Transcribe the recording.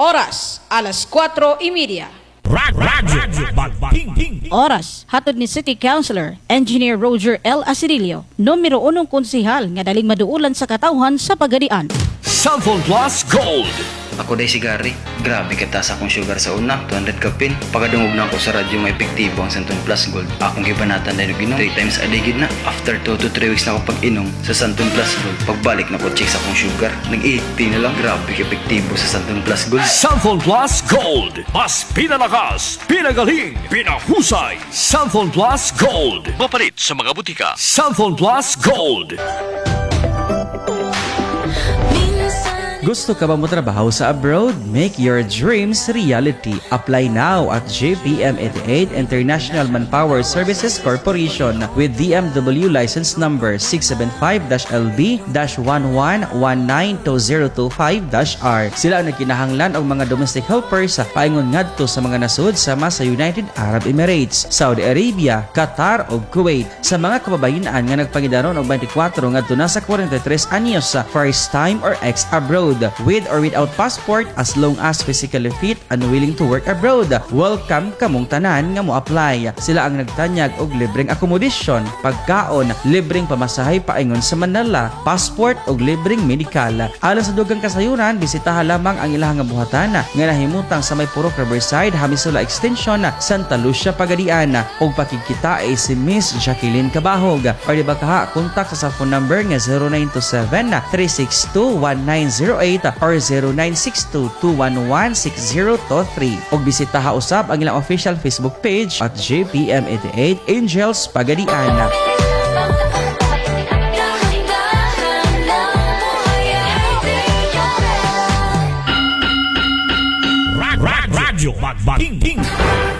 Oras, alas 4:30. Radyo Bagting. Oras, hatod ni City Councilor, Engineer Roger L. Asirilio, numero 1 konsihal nga daling maduulan sa katawhan sa Pagadian. Cellphone Plus Gold. Ako day si Gary. Grabe kataas akong sugar sa una, 200 kapin. Pagkadungog na ako sa radyo may epektibo ang Santon Plus Gold. Akong gibanatan dahil ginom 3 times a day gid na. After 2 to 3 weeks na ako pag-inom sa Santon Plus Gold. Pagbalik na ko check sa akong sugar, nag-80 na lang. Grabe epektibo sa Santon Plus Gold. Cellphone Plus Gold. Mas pinalakas, pinagaling, pinahusay. Cellphone Plus Gold. Mapalit sa mga butika. Cellphone Plus Gold. Gusto ka ba mo trabaho sa abroad? Make your dreams reality. Apply now at JPM88 International Manpower Services Corporation with DMW license number 675-LB-11192025-R. Sila ang nagkinahanglan og mga domestic helpers sa paingon ngadto sa mga nasud sama sa United Arab Emirates, Saudi Arabia, Qatar ug Kuwait. Sa mga kababayan nga nagpangidaron og 24 ngadto na sa 43 anyos sa first time or ex abroad with or without passport as long as physically fit and willing to work abroad. Welcome kamong tanan nga mo apply. Sila ang nagtanyag og libreng accommodation, pagkaon, libreng pamasahe paingon sa Manila, passport ug libreng medikal. Alang sa dugang kasayuran, bisitaha lamang ang ilahang buhatan nga nahimutang sa may Purok Riverside, Hamisula Extension, Santa Lucia, Pagadian. Og pakikita ay si Miss Jacqueline Cabahog. Or di ba kaha, kontak sa phone number nga 0927-362-1908 or 0962-211-6023. Og bisitaha usab ang ilang official Facebook page at JPM88 Angels Pagadian. Radyo Bagting.